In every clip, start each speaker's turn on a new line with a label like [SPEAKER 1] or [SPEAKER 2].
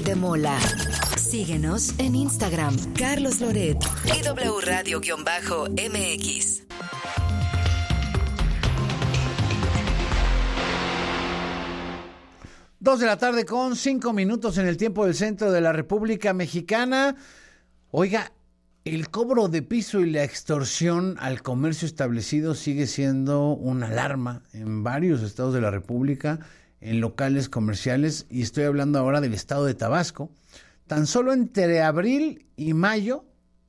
[SPEAKER 1] de Mola. Síguenos en Instagram, Carlos Loret y W Radio-MX.
[SPEAKER 2] Dos de la tarde con 5 minutos en el tiempo del centro de la República Mexicana. Oiga, el cobro de piso y la extorsión al comercio establecido sigue siendo una alarma en varios estados de la República, en locales comerciales, y estoy hablando ahora del estado de Tabasco. Tan solo entre abril y mayo,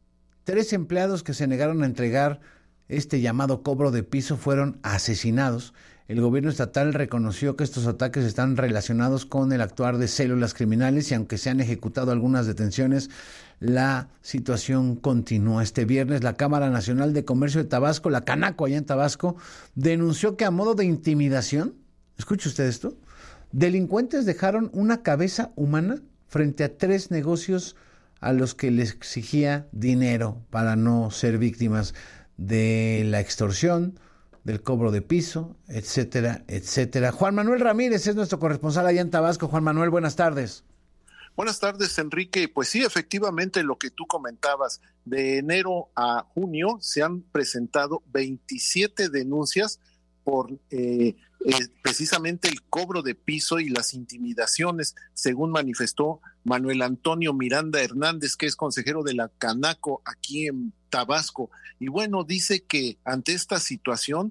[SPEAKER 2] 3 empleados que se negaron a entregar este llamado cobro de piso fueron asesinados. El gobierno estatal reconoció que estos ataques están relacionados con el actuar de células criminales y aunque se han ejecutado algunas detenciones, la situación continúa. Este viernes la Cámara Nacional de Comercio de Tabasco, la Canaco allá en Tabasco, denunció que a modo de intimidación, escuche usted esto, delincuentes dejaron una cabeza humana frente a 3 negocios a los que les exigía dinero para no ser víctimas de la extorsión, del cobro de piso, etcétera, etcétera. Juan Manuel Ramírez es nuestro corresponsal allá en Tabasco. Juan Manuel, buenas tardes.
[SPEAKER 3] Buenas tardes, Enrique. Pues sí, efectivamente, lo que tú comentabas, de enero a junio se han presentado 27 denuncias por precisamente el cobro de piso y las intimidaciones, según manifestó Manuel Antonio Miranda Hernández, que es consejero de la Canaco aquí en Tabasco. Y bueno, dice que ante esta situación,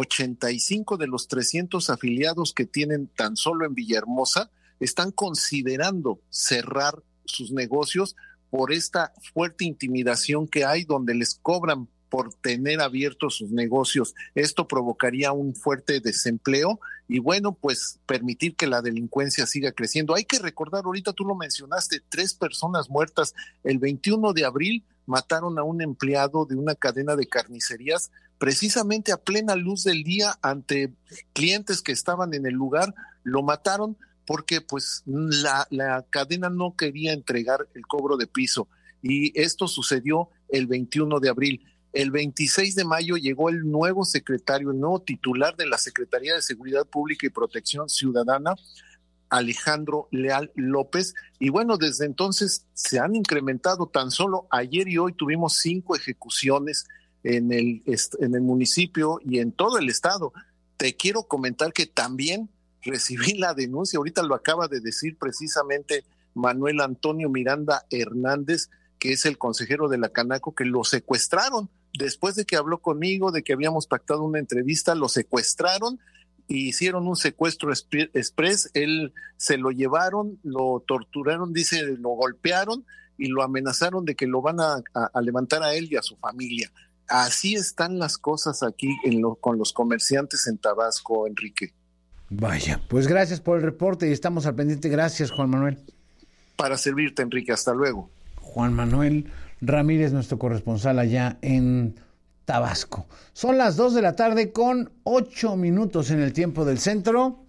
[SPEAKER 3] 85 de los 300 afiliados que tienen tan solo en Villahermosa están considerando cerrar sus negocios por esta fuerte intimidación que hay, donde les cobran por tener abiertos sus negocios. Esto provocaría un fuerte desempleo y bueno, pues permitir que la delincuencia siga creciendo. Hay que recordar, ahorita tú lo mencionaste, 3 personas muertas. El 21 de abril mataron a un empleado de una cadena de carnicerías precisamente a plena luz del día ante clientes que estaban en el lugar. Lo mataron porque pues la cadena no quería entregar el cobro de piso y esto sucedió el 21 de abril. El 26 de mayo llegó el nuevo secretario, el nuevo titular de la Secretaría de Seguridad Pública y Protección Ciudadana, Alejandro Leal López, y bueno, desde entonces se han incrementado. Tan solo ayer y hoy tuvimos 5 ejecuciones en el municipio y en todo el estado. Te quiero comentar que también recibí la denuncia, ahorita lo acaba de decir precisamente Manuel Antonio Miranda Hernández, que es el consejero de la Canaco, que lo secuestraron. Después de que habló conmigo, de que habíamos pactado una entrevista, lo secuestraron, hicieron un secuestro express, él se lo llevaron, lo torturaron, dice, lo golpearon y lo amenazaron de que lo van a levantar a él y a su familia. Así están las cosas aquí con los comerciantes en Tabasco, Enrique.
[SPEAKER 2] Vaya, pues gracias por el reporte y estamos al pendiente. Gracias, Juan Manuel.
[SPEAKER 3] Para servirte, Enrique, hasta luego.
[SPEAKER 2] Juan Manuel Ramírez, nuestro corresponsal allá en Tabasco. Son las 2 de la tarde con 8 minutos en el tiempo del centro.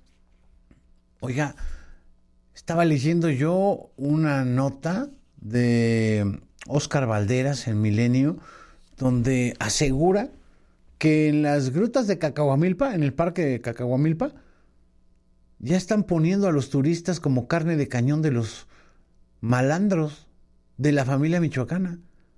[SPEAKER 2] Oiga, estaba leyendo yo una nota de Óscar Valderas en Milenio, donde asegura que en las grutas de Cacahuamilpa, en el parque de Cacahuamilpa, ya están poniendo a los turistas como carne de cañón de los malandros de la familia michoacana.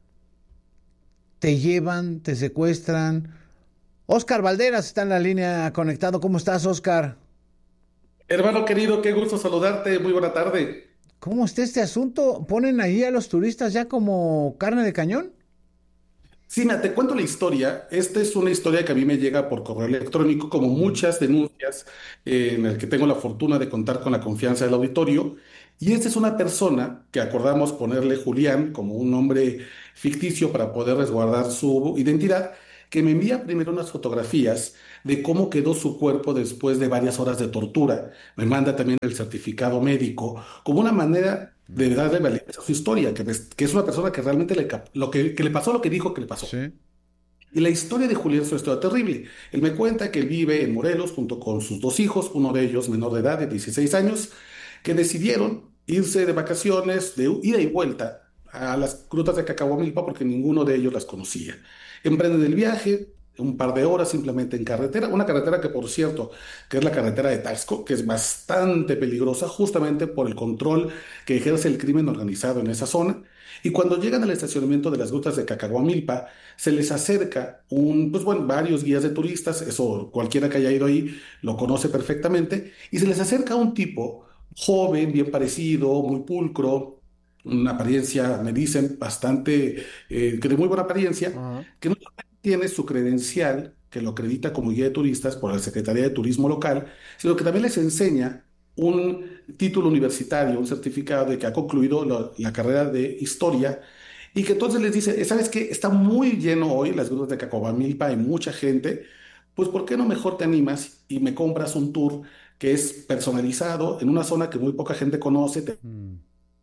[SPEAKER 2] Te llevan, te secuestran. Óscar Valderas está en la línea conectado. ¿Cómo estás, Óscar?
[SPEAKER 4] Hermano querido, qué gusto saludarte. Muy buena tarde.
[SPEAKER 2] ¿Cómo está este asunto? ¿Ponen ahí a los turistas ya como carne de cañón?
[SPEAKER 4] Sí, mira, te cuento la historia. Esta es una historia que a mí me llega por correo electrónico, como muchas denuncias en el que tengo la fortuna de contar con la confianza del auditorio. Y esta es una persona que acordamos ponerle Julián como un nombre ficticio para poder resguardar su identidad, que me envía primero unas fotografías de cómo quedó su cuerpo después de varias horas de tortura. Me manda también el certificado médico como una manera de darle validez a su historia, que es una persona que realmente que le pasó lo que dijo que le pasó.
[SPEAKER 2] Sí.
[SPEAKER 4] Y la historia de Julián es una historia terrible. Él me cuenta que él vive en Morelos junto con sus 2 hijos, uno de ellos menor de edad, de 16 años, que decidieron irse de vacaciones, de ida y vuelta, a las grutas de Cacahuamilpa porque ninguno de ellos las conocía. Emprenden el viaje, un par de horas simplemente en carretera, una carretera que por cierto, que es la carretera de Taxco, que es bastante peligrosa justamente por el control que ejerce el crimen organizado en esa zona. Y cuando llegan al estacionamiento de las grutas de Cacahuamilpa, se les acerca pues bueno, varios guías de turistas, eso cualquiera que haya ido ahí lo conoce perfectamente, y se les acerca un tipo joven, bien parecido, muy pulcro, una apariencia, me dicen, bastante, que de muy buena apariencia,
[SPEAKER 2] Ajá.
[SPEAKER 4] que no tiene su credencial, que lo acredita como guía de turistas por la Secretaría de Turismo local, sino que también les enseña un título universitario, un certificado de que ha concluido la carrera de historia y que entonces les dice, ¿sabes qué? Está muy lleno hoy las grutas de Cacahuamilpa, hay mucha gente, pues ¿por qué no mejor te animas y me compras un tour que es personalizado en una zona que muy poca gente conoce?
[SPEAKER 2] Mm.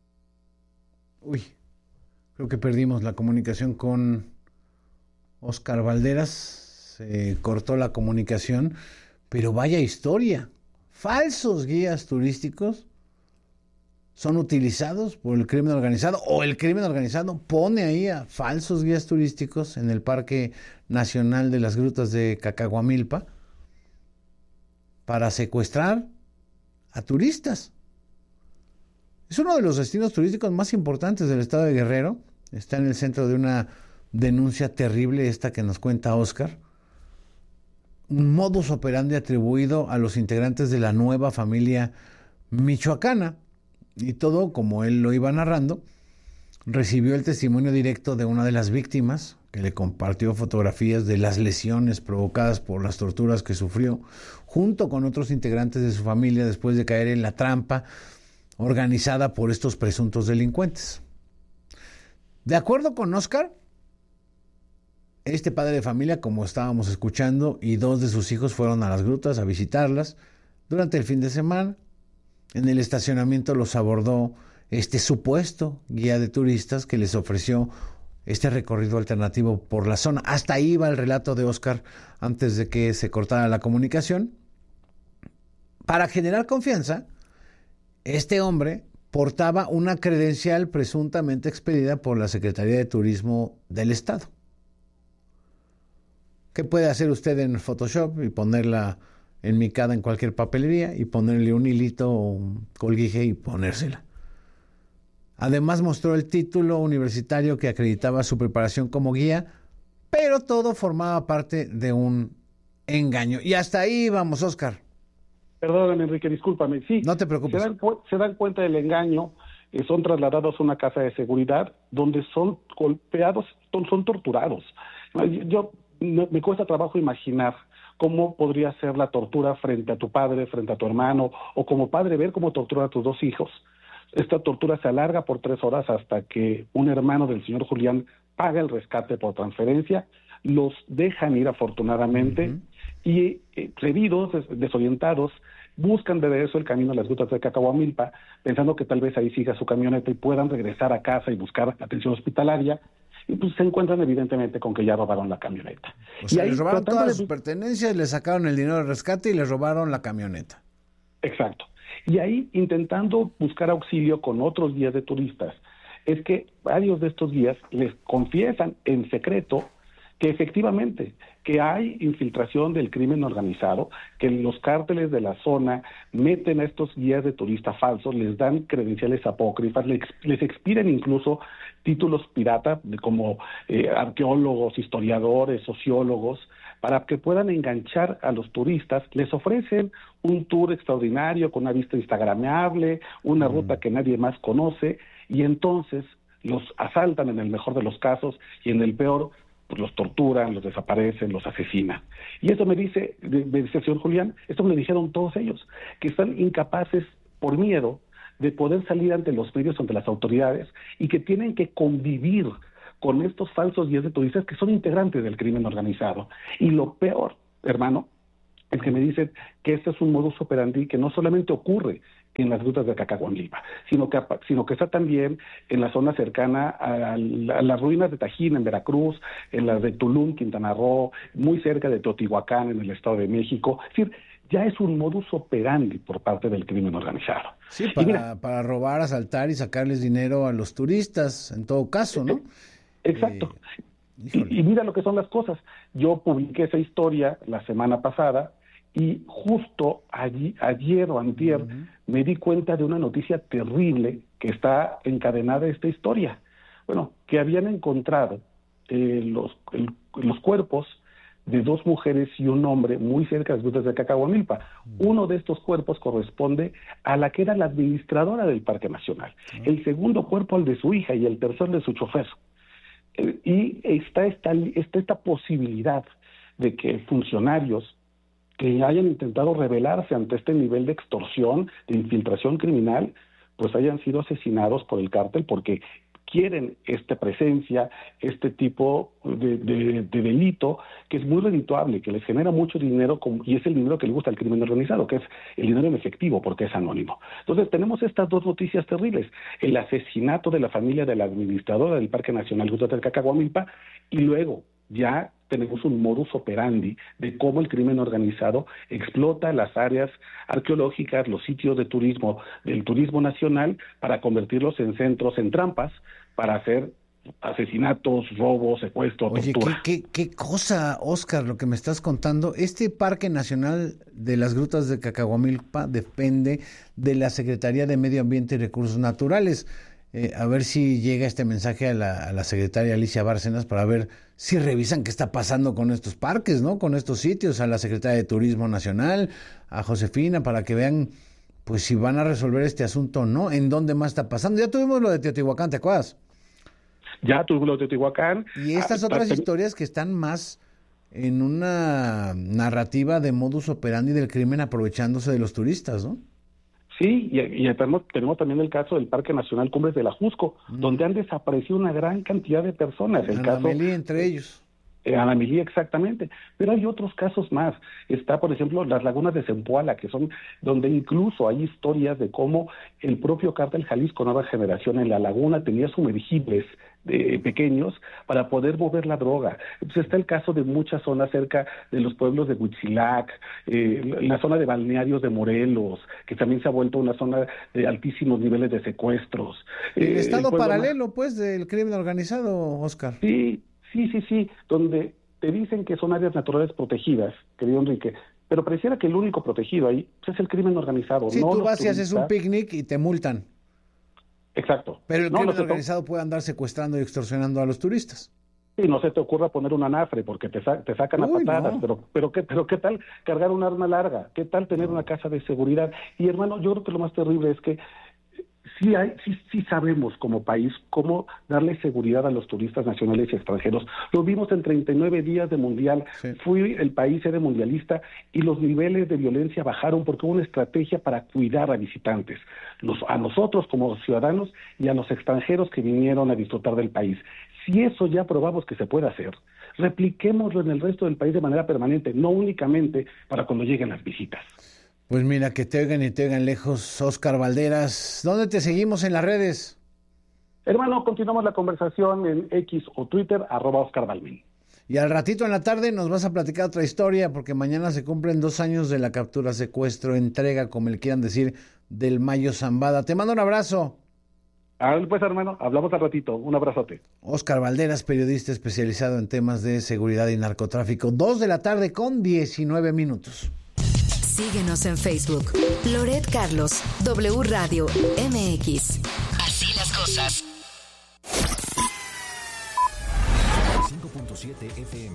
[SPEAKER 2] Uy, creo que perdimos la comunicación con Oscar Valderas. Se cortó la comunicación, pero vaya historia. Falsos guías turísticos son utilizados por el crimen organizado, o el crimen organizado pone ahí a falsos guías turísticos en el Parque Nacional de las Grutas de Cacahuamilpa para secuestrar a turistas. Es uno de los destinos turísticos más importantes del estado de Guerrero. Está en el centro de una denuncia terrible, esta que nos cuenta Oscar. Un modus operandi atribuido a los integrantes de la nueva familia michoacana. Y todo, como él lo iba narrando, recibió el testimonio directo de una de las víctimas, que le compartió fotografías de las lesiones provocadas por las torturas que sufrió, junto con otros integrantes de su familia después de caer en la trampa organizada por estos presuntos delincuentes. De acuerdo con Oscar, este padre de familia, como estábamos escuchando, y dos de sus hijos fueron a las grutas a visitarlas durante el fin de semana. En el estacionamiento los abordó este supuesto guía de turistas que les ofreció este recorrido alternativo por la zona. Hasta ahí va el relato de Oscar antes de que se cortara la comunicación. Para generar confianza, este hombre portaba una credencial presuntamente expedida por la Secretaría de Turismo del Estado. ¿Qué puede hacer usted en Photoshop y ponerla enmicada en cualquier papelería y ponerle un hilito o un colguije y ponérsela? Además mostró el título universitario que acreditaba su preparación como guía, pero todo formaba parte de un engaño. Y hasta ahí vamos, Oscar.
[SPEAKER 5] Perdóname, Enrique, discúlpame. Sí,
[SPEAKER 2] No te preocupes.
[SPEAKER 5] se dan cuenta del engaño, son trasladados a una casa de seguridad donde son golpeados, son torturados. Me cuesta trabajo imaginar cómo podría ser la tortura frente a tu padre, frente a tu hermano, o como padre ver cómo tortura a tus dos hijos. Esta tortura se alarga por 3 horas hasta que un hermano del señor Julián paga el rescate por transferencia, los dejan ir afortunadamente, y heridos, desorientados, buscan de regreso el camino a las grutas de Cacahuamilpa, pensando que tal vez ahí siga su camioneta y puedan regresar a casa y buscar atención hospitalaria, y pues se encuentran evidentemente con que ya robaron la camioneta.
[SPEAKER 2] O sea,
[SPEAKER 5] y ahí,
[SPEAKER 2] les robaron todas sus pertenencias, le sacaron el dinero de rescate y les robaron la camioneta.
[SPEAKER 5] Exacto. Y ahí, intentando buscar auxilio con otros guías de turistas, es que varios de estos guías les confiesan en secreto que efectivamente que hay infiltración del crimen organizado, que los cárteles de la zona meten a estos guías de turistas falsos, les dan credenciales apócrifas, les expiran incluso títulos pirata como arqueólogos, historiadores, sociólogos, para que puedan enganchar a los turistas. Les ofrecen un tour extraordinario con una vista instagrameable, una ruta que nadie más conoce, y entonces los asaltan en el mejor de los casos, y en el peor pues los torturan, los desaparecen, los asesinan. Y eso me dice señor Julián, esto me lo dijeron todos ellos, que están incapaces por miedo de poder salir ante los medios, ante las autoridades, y que tienen que convivir con estos falsos guías de turistas que son integrantes del crimen organizado. Y lo peor, hermano, es que me dicen que este es un modus operandi que no solamente ocurre en las grutas de Cacahuamilpa, sino que está también en la zona cercana a las ruinas de Tajín, en Veracruz, en las de Tulum, Quintana Roo, muy cerca de Teotihuacán, en el Estado de México. Es decir, ya es un modus operandi por parte del crimen organizado.
[SPEAKER 2] Sí, para robar, asaltar y sacarles dinero a los turistas, en todo caso, ¿no?
[SPEAKER 5] Exacto. Y mira lo que son las cosas. Yo publiqué esa historia la semana pasada y justo ayer o antier me di cuenta de una noticia terrible que está encadenada a esta historia. Bueno, que habían encontrado los cuerpos de 2 mujeres y un hombre muy cerca de las grutas de Cacahuamilpa. Uno de estos cuerpos corresponde a la que era la administradora del Parque Nacional. El segundo cuerpo al de su hija y el tercero de su chofer. Y está esta posibilidad de que funcionarios que hayan intentado rebelarse ante este nivel de extorsión, de infiltración criminal, pues hayan sido asesinados por el cártel porque quieren esta presencia, este tipo de delito que es muy redituable, que les genera mucho dinero y es el dinero que le gusta al crimen organizado, que es el dinero en efectivo porque es anónimo. Entonces tenemos estas 2 noticias terribles: el asesinato de la familia de la administradora del Parque Nacional Grutas del Cacahuamilpa, y luego ya tenemos un modus operandi de cómo el crimen organizado explota las áreas arqueológicas, los sitios de turismo, del turismo nacional, para convertirlos en centros, en trampas, para hacer asesinatos, robos, secuestros, tortura.
[SPEAKER 2] Oye, qué cosa, Oscar, lo que me estás contando. Este Parque Nacional de las Grutas de Cacahuamilpa depende de la Secretaría de Medio Ambiente y Recursos Naturales. A ver si llega este mensaje a la secretaria Alicia Bárcenas para ver si revisan qué está pasando con estos parques, ¿no? Con estos sitios, a la secretaria de Turismo Nacional, a Josefina, para que vean pues si van a resolver este asunto o no, en dónde más está pasando. Ya tuvimos lo de Teotihuacán, ¿te acuerdas?
[SPEAKER 5] Ya tuvimos lo de Teotihuacán.
[SPEAKER 2] Y estas otras historias que están más en una narrativa de modus operandi del crimen aprovechándose de los turistas, ¿no?
[SPEAKER 5] Sí, y tenemos también el caso del Parque Nacional Cumbres de la Jusco, donde han desaparecido una gran cantidad de personas. El caso
[SPEAKER 2] entre ellos.
[SPEAKER 5] Anamelí, exactamente. Pero hay otros casos más. Está, por ejemplo, las lagunas de Zempoala, que son donde incluso hay historias de cómo el propio cártel Jalisco Nueva Generación en la laguna tenía sumergibles pequeños para poder mover la droga. Entonces está el caso de muchas zonas cerca de los pueblos de Huitzilac, la zona de balnearios de Morelos, que también se ha vuelto una zona de altísimos niveles de secuestros.
[SPEAKER 2] El estado paralelo, pues, del crimen organizado, Oscar.
[SPEAKER 5] Sí, donde te dicen que son áreas naturales protegidas, querido Enrique, pero pareciera que el único protegido ahí pues, es el crimen organizado.
[SPEAKER 2] Sí, tú vas y haces un picnic y te multan.
[SPEAKER 5] Exacto.
[SPEAKER 2] Pero el crimen organizado puede andar secuestrando y extorsionando a los turistas.
[SPEAKER 5] Sí, no se te ocurra poner un anafre porque te sacan a patadas, no. pero ¿qué tal cargar un arma larga? ¿Qué tal tener una casa de seguridad? Y hermano, yo creo que lo más terrible es que sí sabemos como país cómo darle seguridad a los turistas nacionales y extranjeros. Lo vimos en 39 días de mundial. Sí. Fui el país sede mundialista y los niveles de violencia bajaron porque hubo una estrategia para cuidar a visitantes, a nosotros como ciudadanos y a los extranjeros que vinieron a disfrutar del país. Si eso ya probamos que se puede hacer, repliquémoslo en el resto del país de manera permanente, no únicamente para cuando lleguen las visitas.
[SPEAKER 2] Pues mira, que te oigan y te oigan lejos. Oscar Valderas, ¿dónde te seguimos en las redes?
[SPEAKER 5] Hermano, continuamos la conversación en X o Twitter, @OscarValmin.
[SPEAKER 2] Y al ratito en la tarde nos vas a platicar otra historia, porque mañana se cumplen 2 años de la captura, secuestro, entrega, como le quieran decir, del Mayo Zambada. Te mando un abrazo.
[SPEAKER 5] Pues hermano, hablamos al ratito. Un abrazote.
[SPEAKER 2] Oscar Valderas, periodista especializado en temas de seguridad y narcotráfico. 2 de la tarde con 19 minutos.
[SPEAKER 1] Síguenos en Facebook. Loret Carlos, W Radio MX. Así las cosas.
[SPEAKER 6] 5.7 FM.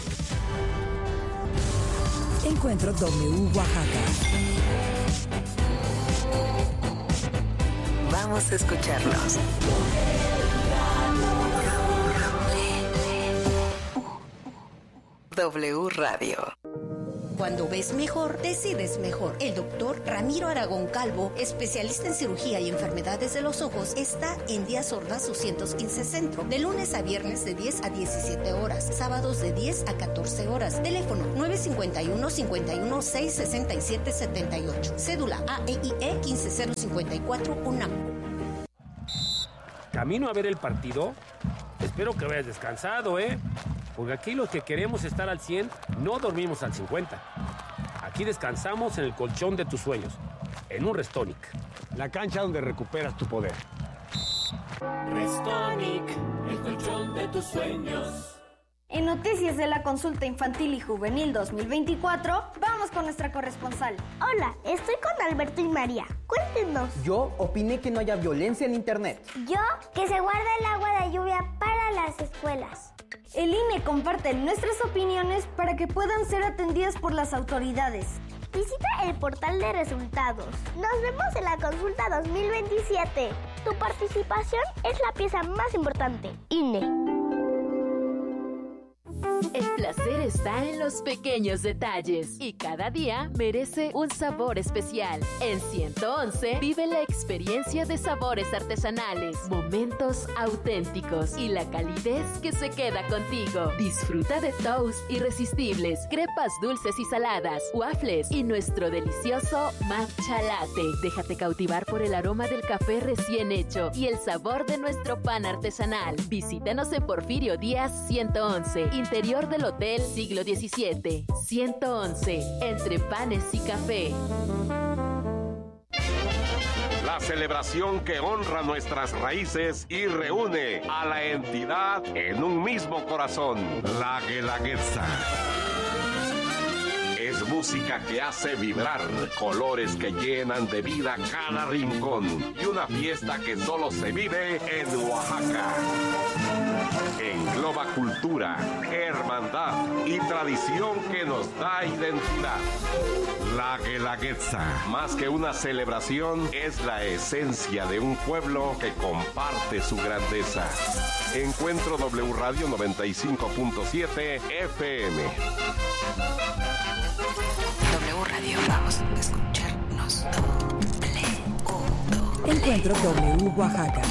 [SPEAKER 1] Encuentro W Oaxaca. Vamos a escucharnos. W Radio.
[SPEAKER 7] Cuando ves mejor, decides mejor. El doctor Ramiro Aragón Calvo, especialista en cirugía y enfermedades de los ojos, está en Díaz Ordaz 215 Centro, de lunes a viernes de 10 a 17 horas, sábados de 10 a 14 horas. Teléfono 951-51-667-78. Cédula AEIE 15054 UNAM.
[SPEAKER 8] ¿Camino a ver el partido? Espero que vayas descansado, porque aquí los que queremos estar al 100 no dormimos al 50. Aquí descansamos en el colchón de tus sueños, en un Restonic.
[SPEAKER 9] La cancha donde recuperas tu poder.
[SPEAKER 10] Restonic, el colchón de tus sueños.
[SPEAKER 6] En Noticias de la Consulta Infantil y Juvenil 2024, vamos con nuestra corresponsal.
[SPEAKER 10] Hola, estoy con Alberto y María. Cuéntenos.
[SPEAKER 11] Yo opiné que no haya violencia en internet.
[SPEAKER 10] Yo, que se guarde el agua de lluvia para las escuelas.
[SPEAKER 6] El INE comparte nuestras opiniones para que puedan ser atendidas por las autoridades.
[SPEAKER 10] Visita el portal de resultados. Nos vemos en la consulta 2027. Tu participación es la pieza más importante. INE.
[SPEAKER 1] El placer está en los pequeños detalles y cada día merece un sabor especial. En 111 vive la experiencia de sabores artesanales, momentos auténticos y la calidez que se queda contigo. Disfruta de toast irresistibles, crepas dulces y saladas, waffles y nuestro delicioso matcha latte. Déjate cautivar por el aroma del café recién hecho y el sabor de nuestro pan artesanal. Visítanos en Porfirio Díaz 111, interior del Hotel Siglo XVII. 111, entre panes y café.
[SPEAKER 12] La celebración que honra nuestras raíces y reúne a la entidad en un mismo corazón. La Guelaguetza. Es música que hace vibrar, colores que llenan de vida cada rincón y una fiesta que solo se vive en Oaxaca. Engloba cultura, hermandad y tradición que nos da identidad. La Guelaguetza, más que una celebración, es la esencia de un pueblo que comparte su grandeza. Encuentro W Radio 95.7 FM.
[SPEAKER 1] W Radio, vamos a escucharnos.
[SPEAKER 13] Encuentro W Oaxaca.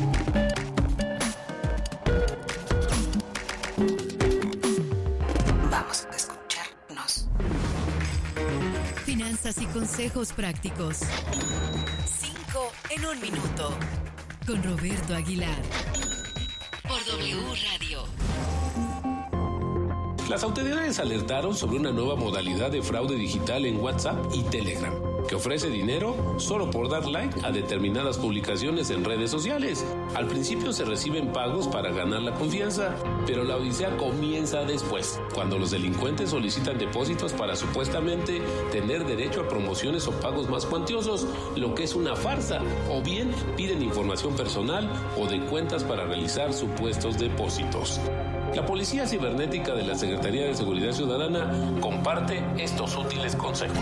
[SPEAKER 1] Vamos a escucharnos. Finanzas y consejos prácticos. 5 en 1 minuto. Con Roberto Aguilar. Por W Radio.
[SPEAKER 14] Las autoridades alertaron sobre una nueva modalidad de fraude digital en WhatsApp y Telegram, que ofrece dinero solo por dar like a determinadas publicaciones en redes sociales. Al principio se reciben pagos para ganar la confianza, pero la odisea comienza después, cuando los delincuentes solicitan depósitos para supuestamente tener derecho a promociones o pagos más cuantiosos, lo que es una farsa, o bien piden información personal o de cuentas para realizar supuestos depósitos. La Policía Cibernética de la Secretaría de Seguridad Ciudadana comparte estos útiles consejos.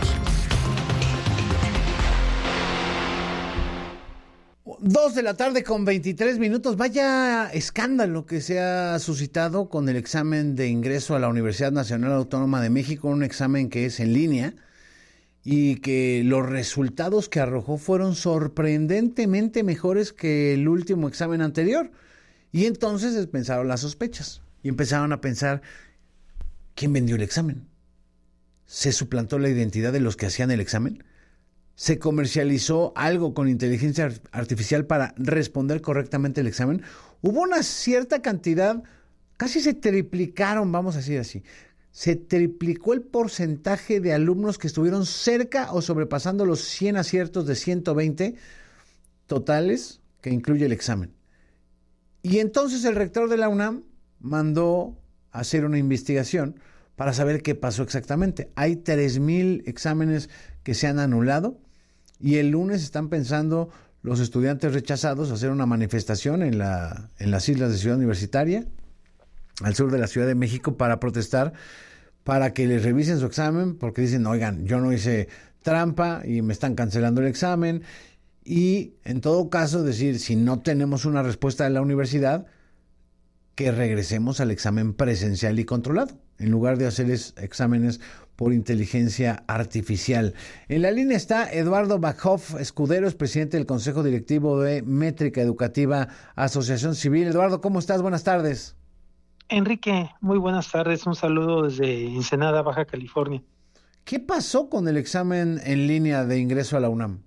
[SPEAKER 2] 2 de la tarde con 23 minutos. Vaya escándalo que se ha suscitado con el examen de ingreso a la Universidad Nacional Autónoma de México, un examen que es en línea y que los resultados que arrojó fueron sorprendentemente mejores que el último examen anterior. Y entonces pensaron las sospechas y empezaron a pensar, ¿quién vendió el examen? ¿Se suplantó la identidad de los que hacían el examen? ¿Se comercializó algo con inteligencia artificial para responder correctamente el examen? Hubo una cierta cantidad, casi se triplicaron, vamos a decir así. Se triplicó el porcentaje de alumnos que estuvieron cerca o sobrepasando los 100 aciertos de 120 totales que incluye el examen. Y entonces el rector de la UNAM mandó a hacer una investigación para saber qué pasó exactamente. Hay 3,000 exámenes que se han anulado y el lunes están pensando los estudiantes rechazados hacer una manifestación en las islas de Ciudad Universitaria, al sur de la Ciudad de México, para protestar, para que les revisen su examen, porque dicen, oigan, yo no hice trampa y me están cancelando el examen. Y en todo caso decir, si no tenemos una respuesta de la universidad, que regresemos al examen presencial y controlado, en lugar de hacer exámenes por inteligencia artificial. En la línea está Eduardo Bajhoff Escudero, es presidente del Consejo Directivo de Métrica Educativa Asociación Civil. Eduardo, ¿cómo estás? Buenas tardes.
[SPEAKER 15] Enrique, muy buenas tardes. Un saludo desde Ensenada, Baja California.
[SPEAKER 2] ¿Qué pasó con el examen en línea de ingreso a la UNAM?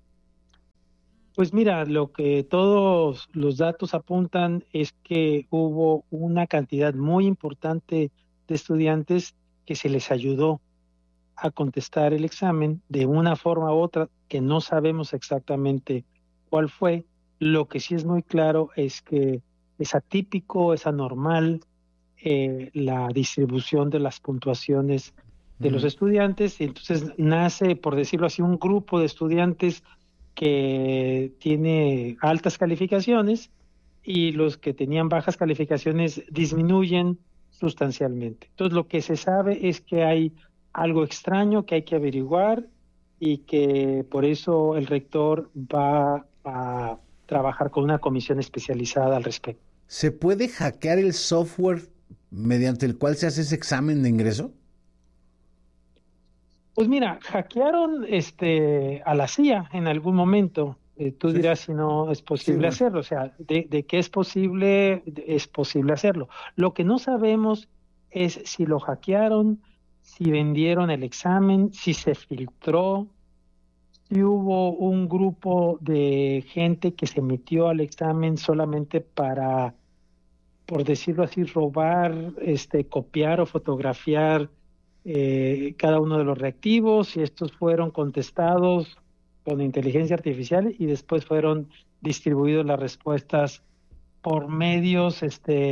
[SPEAKER 15] Pues mira, lo que todos los datos apuntan es que hubo una cantidad muy importante de estudiantes que se les ayudó a contestar el examen de una forma u otra, que no sabemos exactamente cuál fue. Lo que sí es muy claro es que es atípico, es anormal, la distribución de las puntuaciones de los estudiantes, y entonces nace, por decirlo así, un grupo de estudiantes que tiene altas calificaciones y los que tenían bajas calificaciones disminuyen sustancialmente. Entonces lo que se sabe es que hay algo extraño que hay que averiguar y que por eso el rector va a trabajar con una comisión especializada al respecto.
[SPEAKER 2] ¿Se puede hackear el software mediante el cual se hace ese examen de ingreso?
[SPEAKER 15] Pues mira, hackearon a la CIA en algún momento. Tú dirás si no es posible hacerlo. O sea, de que es posible hacerlo. Lo que no sabemos es si lo hackearon, si vendieron el examen, si se filtró, si hubo un grupo de gente que se metió al examen solamente para, por decirlo así, robar, copiar o fotografiar cada uno de los reactivos, y estos fueron contestados con inteligencia artificial y después fueron distribuidos las respuestas por medios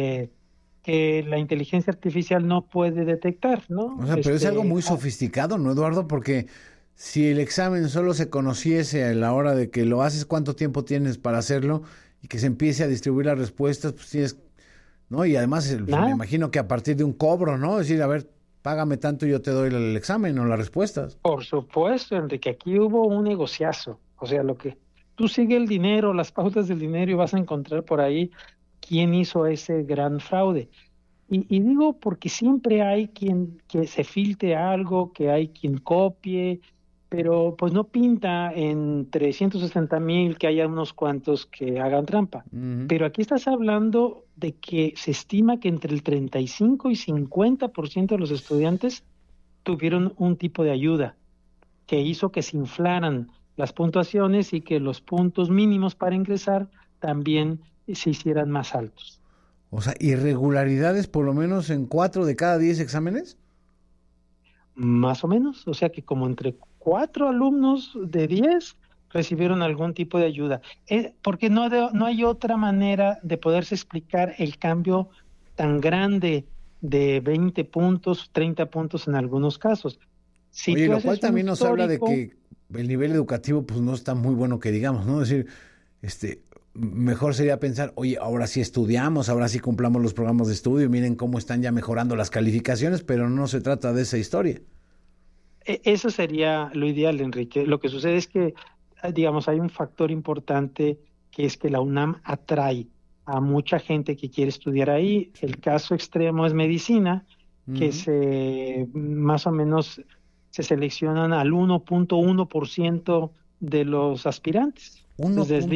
[SPEAKER 15] que la inteligencia artificial no puede detectar, ¿no?
[SPEAKER 2] O sea, pero es algo muy sofisticado, ¿no, Eduardo? Porque si el examen solo se conociese a la hora de que lo haces, cuánto tiempo tienes para hacerlo, y que se empiece a distribuir las respuestas, pues tienes, ¿no? Y además me imagino que a partir de un cobro, ¿no? Es decir, a ver, págame tanto y yo te doy el examen o las respuestas.
[SPEAKER 15] Por supuesto, Enrique, aquí hubo un negociazo. O sea, lo que tú sigue el dinero, las pautas del dinero, y vas a encontrar por ahí quién hizo ese gran fraude. Y digo porque siempre hay quien que se filtre algo, que hay quien copie, pero pues no pinta en 360,000 que haya unos cuantos que hagan trampa. Pero aquí estás hablando de que se estima que entre el 35 y 50% de los estudiantes tuvieron un tipo de ayuda que hizo que se inflaran las puntuaciones y que los puntos mínimos para ingresar también se hicieran más altos.
[SPEAKER 2] O sea, irregularidades por lo menos en 4 de cada 10 exámenes.
[SPEAKER 15] Más o menos, o sea que como entre 4 alumnos de 10 recibieron algún tipo de ayuda, porque no hay otra manera de poderse explicar el cambio tan grande de 20 puntos, 30 puntos en algunos casos. Si
[SPEAKER 2] oye, lo cual también nos habla de que el nivel educativo pues no está muy bueno, que digamos, ¿no? Es decir, mejor sería pensar, oye, ahora sí estudiamos, ahora sí cumplamos los programas de estudio, miren cómo están ya mejorando las calificaciones, pero no se trata de esa historia.
[SPEAKER 15] Eso sería lo ideal, Enrique. Lo que sucede es que, digamos, hay un factor importante, que es que la UNAM atrae a mucha gente que quiere estudiar ahí. El caso extremo es medicina, que más o menos se seleccionan al 1.1% de los aspirantes. Desde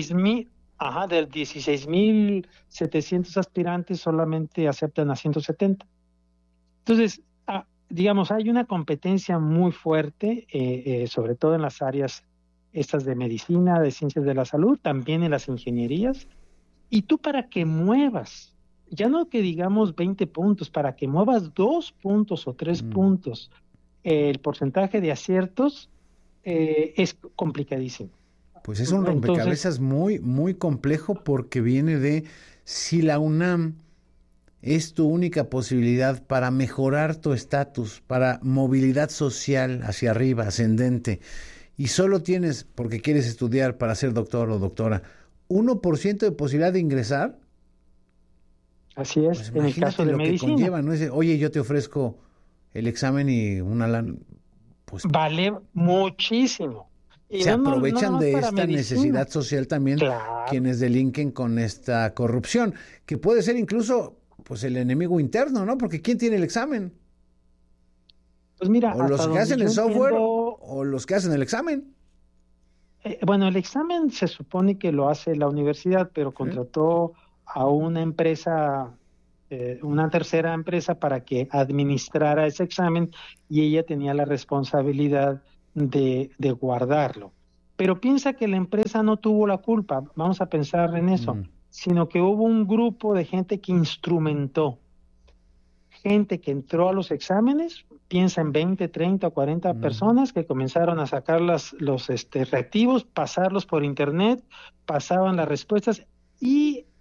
[SPEAKER 15] 16,700 aspirantes solamente aceptan a 170. Entonces, digamos, hay una competencia muy fuerte, sobre todo en las áreas estas de medicina, de ciencias de la salud, también en las ingenierías. Y tú, para que muevas, ya no que digamos 20 puntos, para que muevas 2 puntos o 3 puntos, el porcentaje de aciertos es complicadísimo.
[SPEAKER 2] Pues es un rompecabezas muy, muy complejo, porque viene de si la UNAM es tu única posibilidad para mejorar tu estatus, para movilidad social hacia arriba, ascendente, y solo tienes, porque quieres estudiar para ser doctor o doctora, 1% de posibilidad de ingresar.
[SPEAKER 15] Así es,
[SPEAKER 2] pues
[SPEAKER 15] en el caso de medicina.
[SPEAKER 2] Conlleva, ¿no? Es, oye, yo te ofrezco el examen y una lana, pues
[SPEAKER 15] vale muchísimo.
[SPEAKER 2] Y se aprovechan de esta necesidad social también, quienes delinquen con esta corrupción, que puede ser incluso pues el enemigo interno, ¿no? Porque ¿quién tiene el examen?
[SPEAKER 15] Pues mira,
[SPEAKER 2] o los que hacen el software o los que hacen el examen.
[SPEAKER 15] Bueno, el examen se supone que lo hace la universidad, pero contrató a una empresa, una tercera empresa, para que administrara ese examen, y ella tenía la responsabilidad de guardarlo. Pero piensa que la empresa no tuvo la culpa, vamos a pensar en eso, sino que hubo un grupo de gente que instrumentó, gente que entró a los exámenes, piensa en 20, 30 o 40 personas que comenzaron a sacar los reactivos, pasarlos por internet, pasaban las respuestas, y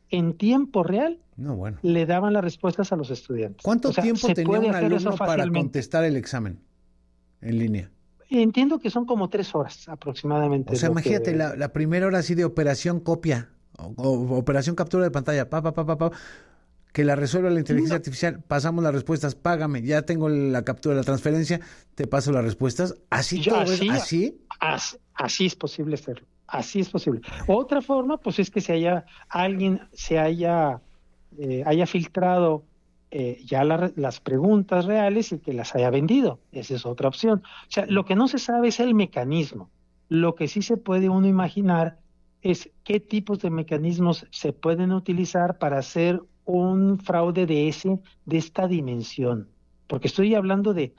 [SPEAKER 15] en tiempo real
[SPEAKER 2] No, bueno.
[SPEAKER 15] le daban las respuestas a los estudiantes.
[SPEAKER 2] ¿Cuánto tiempo tenía un alumno para
[SPEAKER 15] fácilmente
[SPEAKER 2] contestar el examen en línea?
[SPEAKER 15] Entiendo que son como 3 horas aproximadamente.
[SPEAKER 2] O sea, imagínate, la primera hora así de operación copia o operación captura de pantalla, que la resuelve la inteligencia artificial, pasamos las respuestas, págame, ya tengo la captura de la transferencia, te paso las respuestas. ¿Así todo es?
[SPEAKER 15] Así es posible hacerlo. Así es posible. Otra forma, pues es que alguien haya filtrado ya las preguntas reales y que las haya vendido. Esa es otra opción. O sea, lo que no se sabe es el mecanismo. Lo que sí se puede uno imaginar es qué tipos de mecanismos se pueden utilizar para hacer un fraude de esta dimensión. Porque estoy hablando de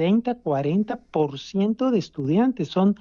[SPEAKER 15] 30-40% de estudiantes. Son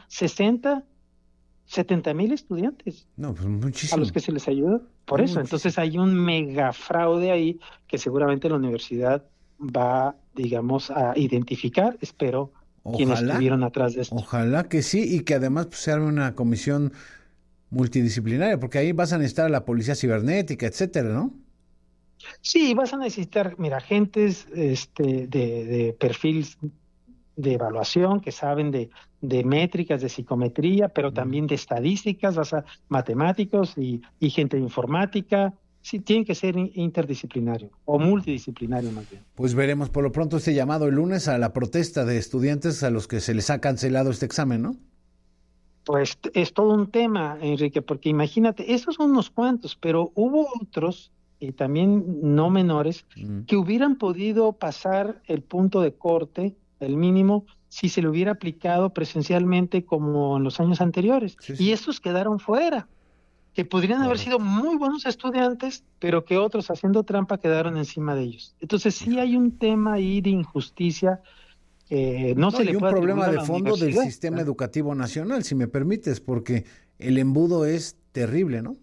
[SPEAKER 15] 70,000 estudiantes.
[SPEAKER 2] No, pues muchísimo.
[SPEAKER 15] A los que se les ayuda. Por eso, entonces hay un mega fraude ahí que seguramente la universidad va, digamos, a identificar, espero, quienes estuvieron atrás de esto.
[SPEAKER 2] Ojalá que sí, y que además pues, se arme una comisión multidisciplinaria, porque ahí vas a necesitar a la policía cibernética, etcétera, ¿no?
[SPEAKER 15] Sí, vas a necesitar, mira, agentes de perfil de evaluación, que saben de métricas, de psicometría, pero también de estadísticas, matemáticos y gente de informática. Sí, tiene que ser interdisciplinario o multidisciplinario más bien.
[SPEAKER 2] Pues veremos por lo pronto este llamado el lunes a la protesta de estudiantes a los que se les ha cancelado este examen, ¿no?
[SPEAKER 15] Pues es todo un tema, Enrique, porque imagínate, esos son unos cuantos, pero hubo otros, y también no menores, que hubieran podido pasar el punto de corte, el mínimo, si se le hubiera aplicado presencialmente como en los años anteriores. Sí. Y estos quedaron fuera, que podrían haber sido muy buenos estudiantes, pero que otros haciendo trampa quedaron encima de ellos. Entonces sí hay un tema ahí de injusticia que no se le puede atribuir a la
[SPEAKER 2] un problema de fondo del sistema educativo nacional, si me permites, porque el embudo es terrible, ¿no?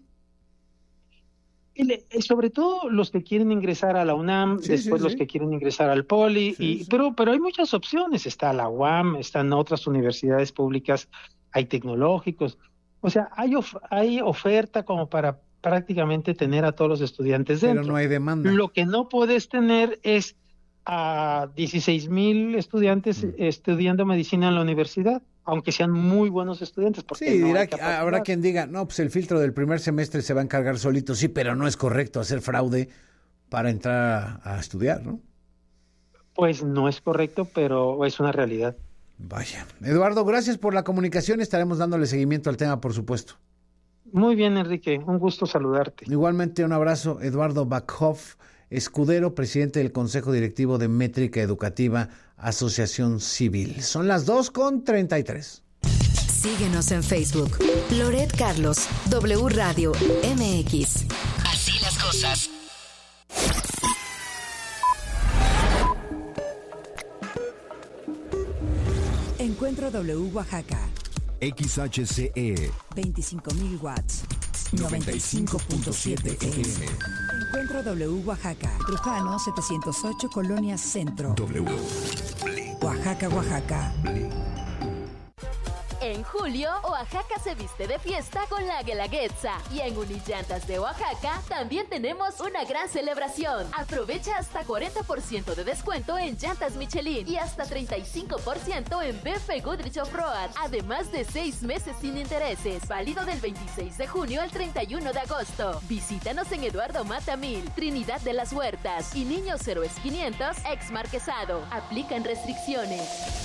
[SPEAKER 15] Sobre todo los que quieren ingresar a la UNAM, después los que quieren ingresar al Poli, pero hay muchas opciones. Está la UAM, están otras universidades públicas, hay tecnológicos. O sea, hay oferta como para prácticamente tener a todos los estudiantes dentro.
[SPEAKER 2] Pero no hay demanda.
[SPEAKER 15] Lo que no puedes tener es a 16,000 estudiantes estudiando medicina en la universidad, aunque sean muy buenos estudiantes. Porque
[SPEAKER 2] sí, habrá quien diga, no, pues el filtro del primer semestre se va a encargar solito, sí, pero no es correcto hacer fraude para entrar a estudiar, ¿no?
[SPEAKER 15] Pues no es correcto, pero es una realidad.
[SPEAKER 2] Vaya. Eduardo, gracias por la comunicación, estaremos dándole seguimiento al tema, por supuesto.
[SPEAKER 15] Muy bien, Enrique, un gusto saludarte.
[SPEAKER 2] Igualmente, un abrazo, Eduardo Backhoff Escudero, presidente del Consejo Directivo de Métrica Educativa, Asociación Civil. Son las 2:33.
[SPEAKER 13] Síguenos en Facebook. Loret Carlos, W Radio MX. Así las cosas. Encuentro W Oaxaca.
[SPEAKER 16] XHCE
[SPEAKER 13] 25,000 watts. 95.7 FM. Encuentro W Oaxaca. Trujano 708, Colonia Centro.
[SPEAKER 16] W.
[SPEAKER 13] Oaxaca, Oaxaca.
[SPEAKER 1] En julio, Oaxaca se viste de fiesta con la Guelaguetza. Y en Unillantas de Oaxaca también tenemos una gran celebración. Aprovecha hasta 40% de descuento en llantas Michelin y hasta 35% en BF Goodrich Off-Road. Además de 6 meses sin intereses. Válido del 26 de junio al 31 de agosto. Visítanos en Eduardo Mata 1000, Trinidad de las Huertas y Niños Héroes 500, ex Marquesado. Aplican restricciones.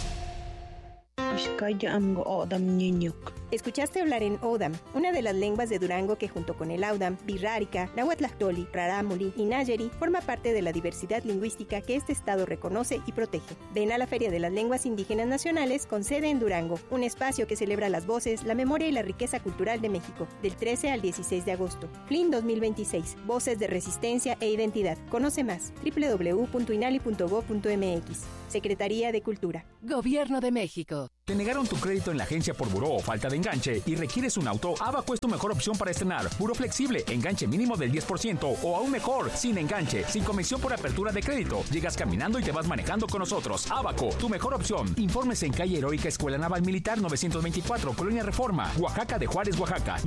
[SPEAKER 17] Escuchaste hablar en Odam, una de las lenguas de Durango que junto con el Audam, Birrárica, Nahuatlactoli, Rarámuri y Nayeri forma parte de la diversidad lingüística que este estado reconoce y protege. Ven a la Feria de las Lenguas Indígenas Nacionales con sede en Durango, un espacio que celebra las voces, la memoria y la riqueza cultural de México, del 13 al 16 de agosto. FLIN 2026, Voces de Resistencia e Identidad. Conoce más, www.inali.gov.mx. Secretaría de Cultura.
[SPEAKER 13] Gobierno de México.
[SPEAKER 18] ¿Te negaron tu crédito en la agencia por buró o falta de enganche y requieres un auto? Abaco es tu mejor opción para estrenar. Buró flexible, enganche mínimo del 10% o aún mejor, sin enganche, sin comisión por apertura de crédito. Llegas caminando y te vas manejando con nosotros. Abaco, tu mejor opción. Informes en calle Heroica Escuela Naval Militar 924, Colonia Reforma, Oaxaca de Juárez, Oaxaca,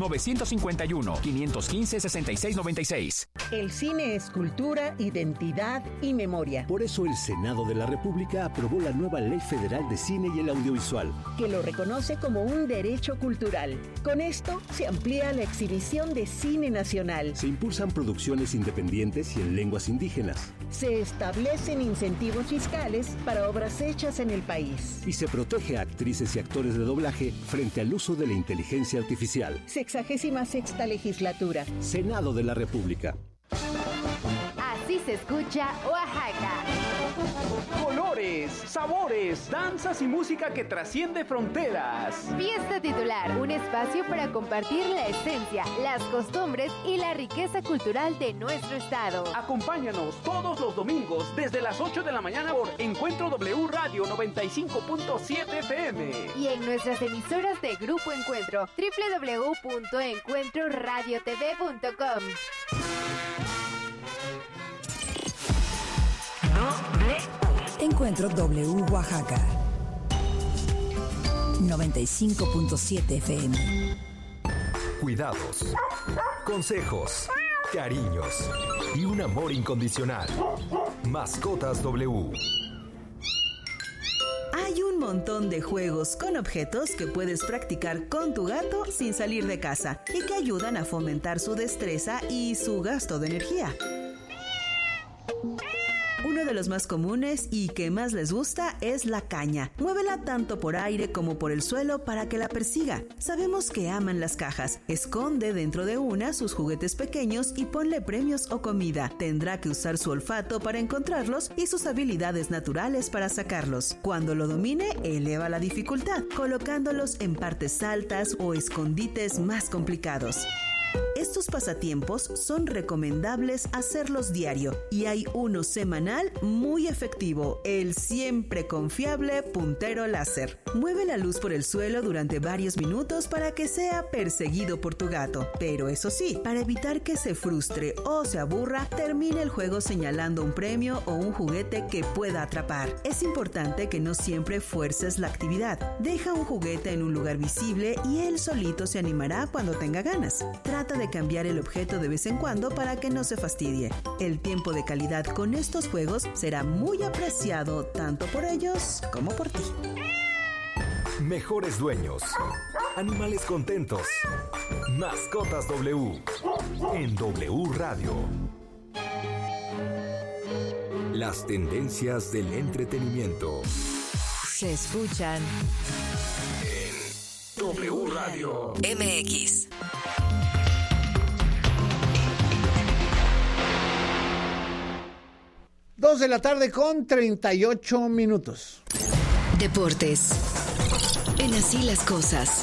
[SPEAKER 18] 951-515-6696.
[SPEAKER 19] El cine es cultura, identidad y memoria.
[SPEAKER 20] Por eso el Senado de la República aprobó la nueva Ley Federal de Cine y el Audiovisual,
[SPEAKER 19] que lo reconoce como un derecho cultural. Con esto se amplía la exhibición de cine nacional.
[SPEAKER 20] Se impulsan producciones independientes y en lenguas indígenas.
[SPEAKER 19] Se establecen incentivos fiscales para obras hechas en el país.
[SPEAKER 20] Y se protege a actrices y actores de doblaje frente al uso de la inteligencia artificial.
[SPEAKER 19] 66ª legislatura.
[SPEAKER 20] Senado de la República.
[SPEAKER 1] Así se escucha Oaxaca.
[SPEAKER 21] Colores, sabores, danzas y música que trasciende fronteras.
[SPEAKER 1] Fiesta Titular, un espacio para compartir la esencia, las costumbres y la riqueza cultural de nuestro estado.
[SPEAKER 21] Acompáñanos todos los domingos desde las 8 de la mañana por Encuentro W Radio 95.7 FM.
[SPEAKER 1] Y en nuestras emisoras de Grupo Encuentro, www.encuentroradiotv.com.
[SPEAKER 13] Encuentro W Oaxaca 95.7 FM.
[SPEAKER 22] Cuidados, consejos, cariños y un amor incondicional. Mascotas W.
[SPEAKER 23] Hay un montón de juegos con objetos que puedes practicar con tu gato sin salir de casa y que ayudan a fomentar su destreza y su gasto de energía. Uno de los más comunes y que más les gusta es la caña. Muévela tanto por aire como por el suelo para que la persiga. Sabemos que aman las cajas. Esconde dentro de una sus juguetes pequeños y ponle premios o comida. Tendrá que usar su olfato para encontrarlos y sus habilidades naturales para sacarlos. Cuando lo domine, eleva la dificultad, colocándolos en partes altas o escondites más complicados. Estos pasatiempos son recomendables hacerlos diario y hay uno semanal muy efectivo, el siempre confiable puntero láser. Mueve la luz por el suelo durante varios minutos para que sea perseguido por tu gato, pero eso sí, para evitar que se frustre o se aburra, termine el juego señalando un premio o un juguete que pueda atrapar. Es importante que no siempre fuerces la actividad. Deja un juguete en un lugar visible y él solito se animará cuando tenga ganas. Trata de cambiar el objeto de vez en cuando para que no se fastidie. El tiempo de calidad con estos juegos será muy apreciado tanto por ellos como por ti.
[SPEAKER 22] Mejores dueños. Animales contentos. Mascotas W. En W Radio. Las tendencias del entretenimiento.
[SPEAKER 13] Se escuchan
[SPEAKER 22] en W Radio
[SPEAKER 13] MX.
[SPEAKER 2] Dos de la tarde con 38 minutos.
[SPEAKER 13] Deportes. En Así las Cosas.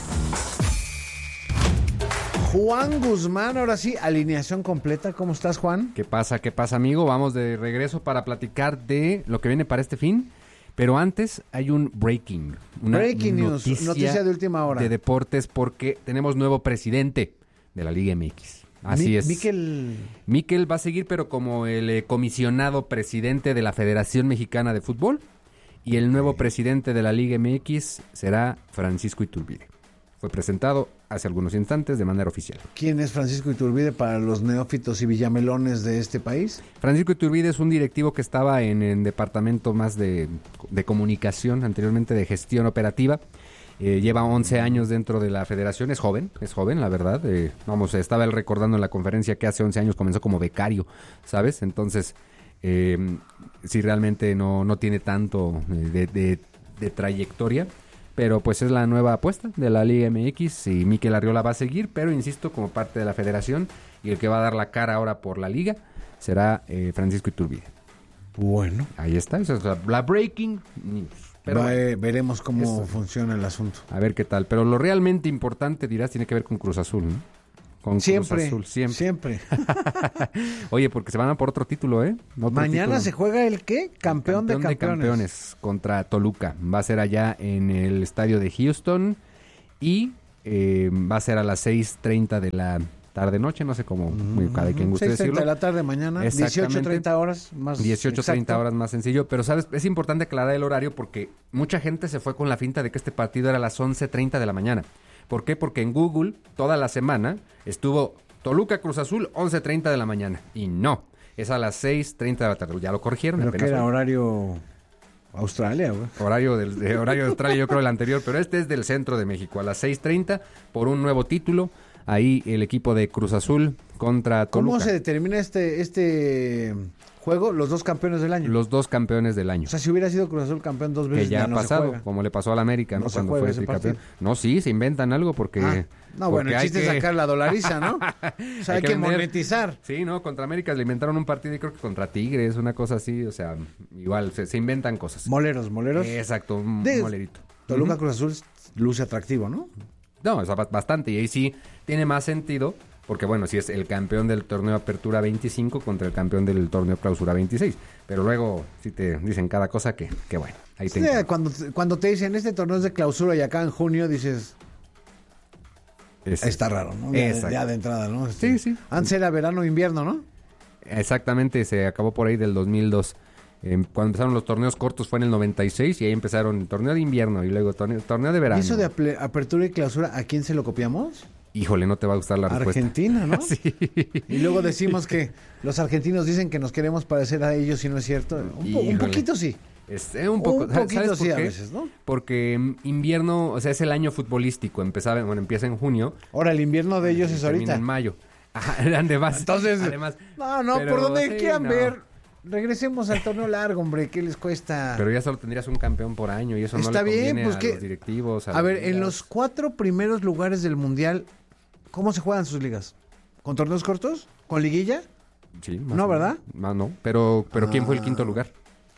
[SPEAKER 2] Juan Guzmán, ahora sí, alineación completa. ¿Cómo estás, Juan?
[SPEAKER 24] ¿Qué pasa, amigo? Vamos de regreso para platicar de lo que viene para este fin. Pero antes hay un breaking
[SPEAKER 2] news, noticia de última hora.
[SPEAKER 24] De deportes porque tenemos nuevo presidente de la Liga MX. Así es. Mikel va a seguir, pero como el comisionado presidente de la Federación Mexicana de Fútbol. Y el nuevo presidente de la Liga MX será Francisco Iturbide. Fue presentado hace algunos instantes de manera oficial.
[SPEAKER 2] ¿Quién es Francisco Iturbide para los neófitos y villamelones de este país?
[SPEAKER 24] Francisco Iturbide es un directivo que estaba en el departamento más de comunicación, anteriormente de gestión operativa. Lleva 11 años dentro de la federación, es joven, la verdad. Estaba él recordando en la conferencia que hace 11 años comenzó como becario, ¿sabes? Entonces, sí realmente no tiene tanto de trayectoria, pero pues es la nueva apuesta de la Liga MX y Mikel Arriola va a seguir, pero insisto, como parte de la federación, y el que va a dar la cara ahora por la Liga será Francisco Iturbide.
[SPEAKER 2] Bueno.
[SPEAKER 24] Ahí está, esa es la breaking news. Pero
[SPEAKER 2] veremos cómo funciona el asunto.
[SPEAKER 24] A ver qué tal. Pero lo realmente importante, dirás, tiene que ver con Cruz Azul, ¿no? con
[SPEAKER 2] siempre,
[SPEAKER 24] Cruz Azul,
[SPEAKER 2] siempre.
[SPEAKER 24] Oye, porque se van a por otro título, ¿eh?
[SPEAKER 2] Mañana se juega el ¿qué? Campeón de campeones
[SPEAKER 24] contra Toluca. Va a ser allá en el estadio de Houston y va a ser a las 6:30 de la tarde-noche, no sé cómo, cada quien guste decirlo.
[SPEAKER 2] 6:30 de la tarde mañana, 18:30 horas más.
[SPEAKER 24] 18:30 horas más sencillo, pero sabes, es importante aclarar el horario porque mucha gente se fue con la finta de que este partido era a las 11:30 de la mañana. ¿Por qué? Porque en Google toda la semana estuvo Toluca Cruz Azul 11:30 de la mañana y no, es a las 6:30 de la tarde. Ya lo corrigieron.
[SPEAKER 2] Pero que era horario Australia, güey.
[SPEAKER 24] Horario de Australia, yo creo el anterior, pero este es del centro de México, a las 6:30 por un nuevo título. Ahí el equipo de Cruz Azul contra Toluca.
[SPEAKER 2] ¿Cómo se determina este juego? Los dos campeones del año.
[SPEAKER 24] Los dos campeones del año.
[SPEAKER 2] O sea, si hubiera sido Cruz Azul campeón dos veces,
[SPEAKER 24] que ya ha pasado, como le pasó al América, ¿no? Cuando fue tricampeón. No, sí, se inventan algo porque...
[SPEAKER 2] No, bueno, el chiste es sacar la dolariza, ¿no? O sea, hay que monetizar.
[SPEAKER 24] Sí, ¿no? Contra América le inventaron un partido y creo que contra Tigres, una cosa así, o sea, igual, se inventan cosas.
[SPEAKER 2] Moleros.
[SPEAKER 24] Exacto, un molerito.
[SPEAKER 2] Toluca Cruz Azul luce atractivo, ¿no?
[SPEAKER 24] No, o sea, bastante, y ahí sí tiene más sentido, porque bueno, si es el campeón del torneo Apertura 25 contra el campeón del torneo Clausura 26, pero luego si te dicen cada cosa que bueno, ahí te
[SPEAKER 2] cuando te dicen este torneo es de Clausura y acá en junio dices... Está raro, ¿no? Ya de entrada, ¿no?
[SPEAKER 24] Sí.
[SPEAKER 2] Antes era verano e invierno, ¿no?
[SPEAKER 24] Exactamente, se acabó por ahí del 2002. Cuando empezaron los torneos cortos fue en el 96 y ahí empezaron el torneo de invierno y luego torneo de verano.
[SPEAKER 2] ¿Y eso de apertura y clausura, a quién se lo copiamos?
[SPEAKER 24] Híjole, no te va a gustar la respuesta.
[SPEAKER 2] Argentina, ¿no?
[SPEAKER 24] Sí.
[SPEAKER 2] Y luego decimos que los argentinos dicen que nos queremos parecer a ellos y no es cierto. Un poquito sí.
[SPEAKER 24] Un poquito
[SPEAKER 2] ¿sabes sí a veces, ¿no?
[SPEAKER 24] Porque invierno, o sea, es el año futbolístico, empieza en junio.
[SPEAKER 2] Ahora, el invierno de ellos es ahorita.
[SPEAKER 24] En mayo. Además.
[SPEAKER 2] Entonces,
[SPEAKER 24] además,
[SPEAKER 2] no, por donde quieran ver. Regresemos al torneo largo, hombre, ¿qué les cuesta?
[SPEAKER 24] Pero ya solo tendrías un campeón por año y eso
[SPEAKER 2] está
[SPEAKER 24] no le conviene
[SPEAKER 2] bien, pues
[SPEAKER 24] a los directivos.
[SPEAKER 2] A ver, en los 4 primeros lugares del Mundial, ¿cómo se juegan sus ligas? ¿Con torneos cortos? ¿Con liguilla?
[SPEAKER 24] Sí.
[SPEAKER 2] No, ¿verdad?
[SPEAKER 24] No, pero ¿quién fue el quinto lugar?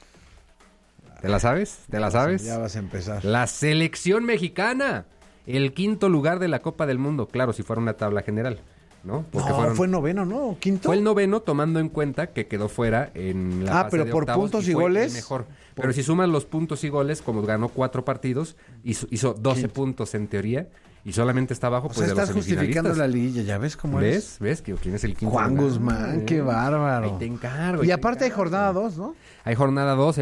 [SPEAKER 24] ¿Te la sabes?
[SPEAKER 2] Ya vas a empezar.
[SPEAKER 24] La selección mexicana, el quinto lugar de la Copa del Mundo. Claro, si fuera una tabla general, ¿no? Porque
[SPEAKER 2] fue noveno, ¿no? ¿Quinto?
[SPEAKER 24] Fue el noveno, tomando en cuenta que quedó fuera en la fase
[SPEAKER 2] pero
[SPEAKER 24] de
[SPEAKER 2] por
[SPEAKER 24] octavos
[SPEAKER 2] puntos y goles.
[SPEAKER 24] Mejor. Pero si sumas los puntos y goles, como ganó 4 partidos, hizo 12 puntos en teoría. Y solamente está abajo, pues, de los semifinalistas.
[SPEAKER 2] Estás justificando la liguilla, ¿ya ves cómo es?
[SPEAKER 24] ¿Ves? ¿Quién es el quinto
[SPEAKER 2] Juan
[SPEAKER 24] lugar?
[SPEAKER 2] Guzmán, qué bárbaro.
[SPEAKER 24] Ahí te encargo.
[SPEAKER 2] Y aparte hay jornada 2, ¿no?
[SPEAKER 24] Hay jornada 2,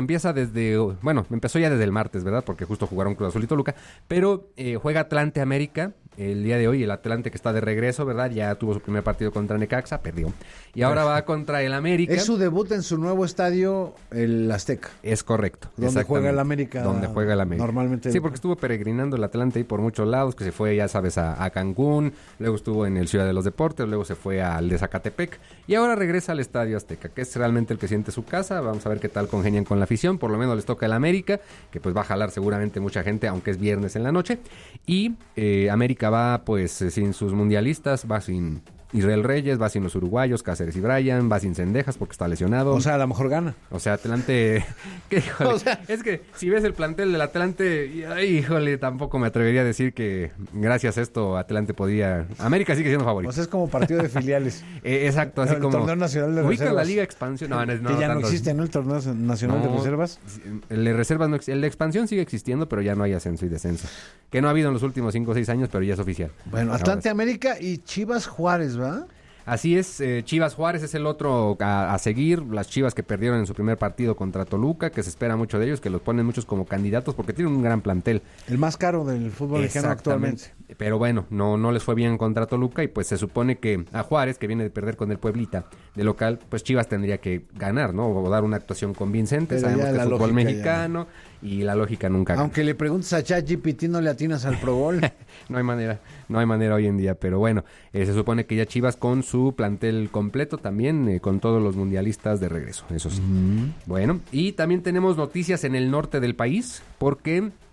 [SPEAKER 24] empezó ya desde el martes, ¿verdad? Porque justo jugaron Cruz Azul y Toluca. Pero juega Atlante América el día de hoy, el Atlante que está de regreso, ¿verdad? Ya tuvo su primer partido contra Necaxa, perdió. Y ahora va contra el América.
[SPEAKER 2] Es su debut en su nuevo estadio, el Azteca.
[SPEAKER 24] Es correcto.
[SPEAKER 2] Donde juega el América. Normalmente.
[SPEAKER 24] Sí, porque estuvo peregrinando el Atlante ahí por muchos lados, que se fue, ya sabes, a Cancún, luego estuvo en el Ciudad de los Deportes, luego se fue al de Zacatepec y ahora regresa al Estadio Azteca, que es realmente el que siente su casa. Vamos a ver qué tal congenian con la afición. Por lo menos les toca el América, que pues va a jalar seguramente mucha gente, aunque es viernes en la noche. Y América va pues sin sus mundialistas, va sin Israel Reyes, va sin los uruguayos, Cáceres y Bryan, va sin Cendejas porque está lesionado.
[SPEAKER 2] O sea, a lo mejor gana.
[SPEAKER 24] O sea, Atlante... O sea, es que si ves el plantel del Atlante, híjole, tampoco me atrevería a decir que gracias a esto Atlante podía... América sigue siendo favorito.
[SPEAKER 2] O sea, es como partido de filiales.
[SPEAKER 24] Exacto, así como...
[SPEAKER 2] El torneo nacional de reservas.
[SPEAKER 24] La Liga Expansión. No,
[SPEAKER 2] que ya no existe, ¿no? El torneo nacional de reservas.
[SPEAKER 24] El de reservas no existe. El de expansión sigue existiendo, pero ya no hay ascenso y descenso. Que no ha habido en los últimos 5 o 6 años, pero ya es oficial.
[SPEAKER 2] Bueno, Atlante América y Chivas Juárez, ¿va?
[SPEAKER 24] Así es, Chivas Juárez es el otro a seguir, las Chivas que perdieron en su primer partido contra Toluca, que se espera mucho de ellos, que los ponen muchos como candidatos porque tienen un gran plantel.
[SPEAKER 2] El más caro del fútbol mexicano actualmente.
[SPEAKER 24] Pero bueno, no les fue bien contra Toluca y pues se supone que a Juárez, que viene de perder con el Pueblita de local, pues Chivas tendría que ganar, ¿no? O dar una actuación convincente,
[SPEAKER 2] pero
[SPEAKER 24] sabemos que es fútbol mexicano y la lógica nunca gana.
[SPEAKER 2] Aunque le preguntes a ChatGPT no le atinas al Pro Bowl.
[SPEAKER 24] No hay manera hoy en día, pero bueno, se supone que ya Chivas con su plantel completo también, con todos los mundialistas de regreso, eso sí. Bueno, y también tenemos noticias en el norte del país, porque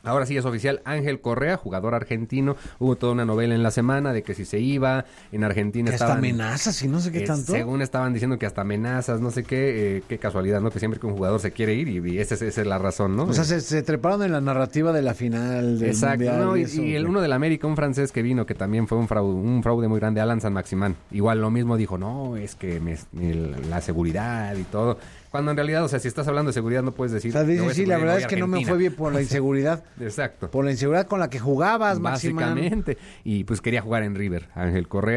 [SPEAKER 24] Ahora sí es oficial, Ángel Correa, jugador argentino. Hubo toda una novela en la semana de que si se iba, en Argentina
[SPEAKER 2] que
[SPEAKER 24] estaban...
[SPEAKER 2] hasta amenazas y no sé qué tanto.
[SPEAKER 24] Según estaban diciendo que hasta amenazas, no sé qué casualidad, ¿no? Que siempre que un jugador se quiere ir y esa es la razón, ¿no?
[SPEAKER 2] O sea, se treparon en la narrativa de la final del
[SPEAKER 24] Exacto,
[SPEAKER 2] Mundial.
[SPEAKER 24] ¿no? Y el uno del América, un francés que vino, que también fue un fraude muy grande, Alan San-Maximán. Igual lo mismo dijo, no, es que la seguridad y todo... Cuando en realidad, o sea, si estás hablando de seguridad no puedes decir...
[SPEAKER 2] O sea, dice, sí, la verdad es que no me fue bien por la inseguridad.
[SPEAKER 24] Exacto.
[SPEAKER 2] Por la inseguridad con la que jugabas, Maximán.
[SPEAKER 24] Básicamente. Y pues quería jugar en River, Ángel Correa.